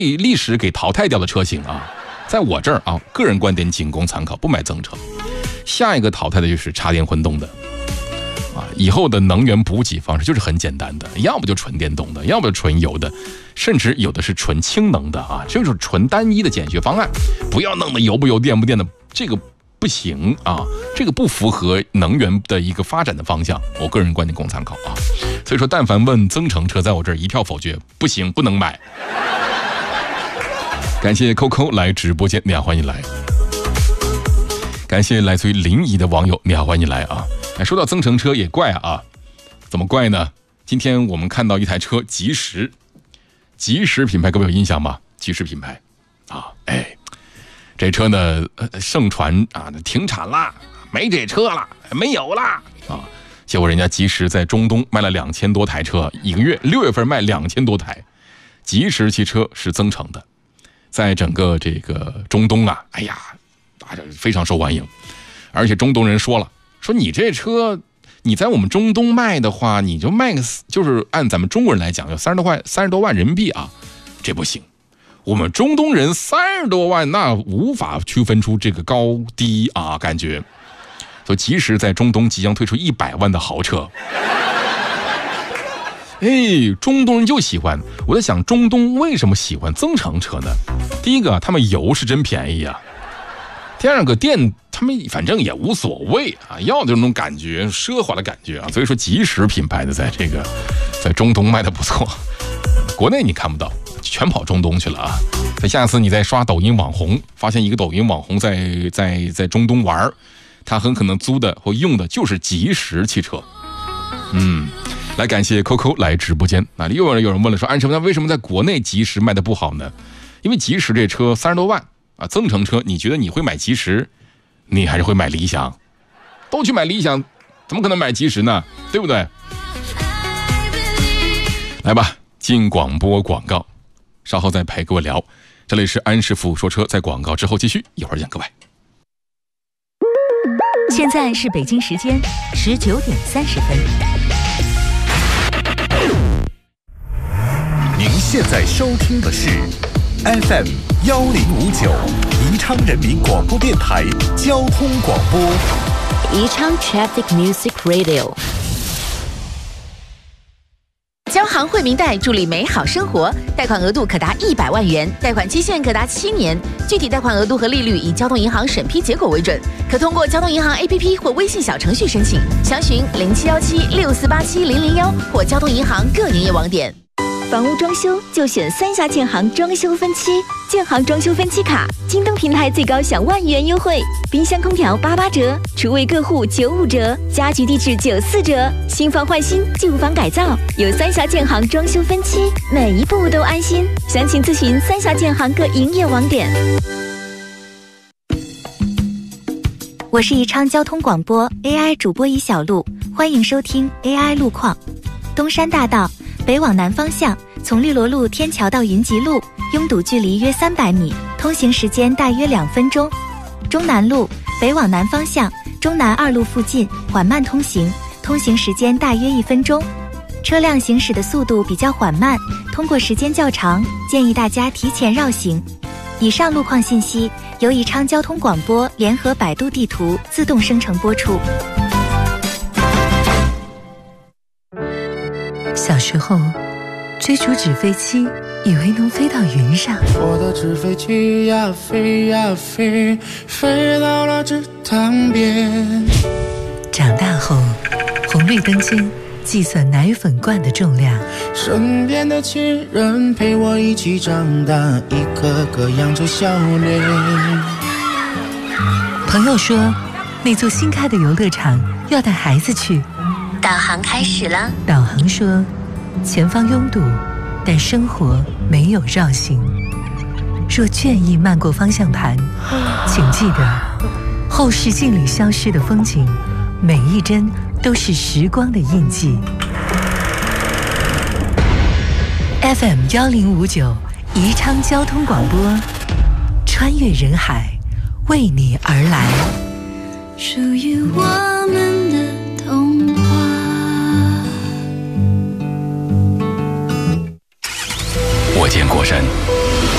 历史给淘汰掉的车型啊，在我这儿啊，个人观点仅供参考，不买增程。下一个淘汰的就是插电混动的啊，以后的能源补给方式就是很简单的，要不就纯电动的，要不就纯油的，甚至有的是纯氢能的啊，这就是纯单一的减削方案，不要弄得油不油电不电的，这个不行啊，这个不符合能源的一个发展的方向，我个人观点供参考啊。所以说，但凡问增程车，在我这儿一票否决，不行，不能买。感谢 Coco 来直播间，你好，欢迎来。感谢来自于临沂的网友，你好，欢迎来啊。说到增程车也怪啊，怎么怪呢？今天我们看到一台车，吉时品牌，各位有印象吗？吉时品牌啊，这车呢，盛传啊停产啦，没这车了，没有啦啊。结果人家吉时在中东卖了2000多台车，一个月6月份卖2000多台。吉时汽车是增程的，在整个这个中东啊，非常受欢迎。而且中东人说你这车你在我们中东卖的话，你就卖个，就是按咱们中国人来讲要30多万人民币啊，这不行。我们中东人30多万，那无法区分出这个高低啊，感觉。所以吉时在中东即将推出100万的豪车。中东人就喜欢。我在想，中东为什么喜欢增程车呢？第一个，他们油是真便宜啊。第二个，电他们反正也无所谓啊，要的那种感觉，奢华的感觉啊。所以说，吉时品牌的在中东卖的不错，国内你看不到，全跑中东去了啊。所以下次你再刷抖音网红，发现一个抖音网红在中东玩，他很可能租的或用的就是吉时汽车。来感谢 Coco 来直播间。那又有人问了，说安什么？为什么在国内吉时卖的不好呢？因为吉时这车30多万啊，增程车，你觉得你会买吉时，你还是会买理想？都去买理想，怎么可能买吉时呢？对不对？来吧，进广播广告，稍后再陪各位聊。这里是安师傅说车，在广告之后继续，一会儿见各位。 现在是北京时间19点30分。 您现在收听的是 FM 1059宜昌人民广播电台交通广播， 宜昌 Traffic Music Radio。 交行惠民贷助力美好生活，贷款额度可达100万元，贷款期限可达7年，具体贷款额度和利率以交通银行审批结果为准，可通过交通银行 APP 或微信小程序申请，详询071764870001或交通银行各营业网点。 房屋装修就选三峡建行装修分期，建行装修分期卡，京东平台最高享10000元优惠，冰箱空调88折，厨卫各户95折，家居地质94折，新房换新，旧房改造，有三峡建行装修分期，每一步都安心。详情咨询三峡建行各营业网点。 我是宜昌交通广播 AI 主播尹小璐，欢迎收听 AI 路况。东山大道北往南方向，从绿萝路天桥到云集路，拥堵距离约300米，通行时间大约2分钟。中南路北往南方向，中南2路附近缓慢通行，通行时间大约1分钟。车辆行驶的速度比较缓慢，通过时间较长，建议大家提前绕行。以上路况信息由宜昌交通广播联合百度地图自动生成播出。 小时候追逐纸飞机，以为能飞到云上， 我的纸飞机呀飞呀飞，飞到了池塘边。 长大后红绿灯间计算奶粉罐的重量， 身边的亲人陪我一起长大，一个个扬着笑脸。 朋友说那座新开的游乐场要带孩子去， 导航开始了。 导航说前方拥堵，但生活没有绕行。若倦意漫过方向盘，请记得后视镜里消失的风景，每一帧都是时光的印记。FM 1059宜昌交通广播，穿越人海，为你而来。 属于我们的童话。 我见过山，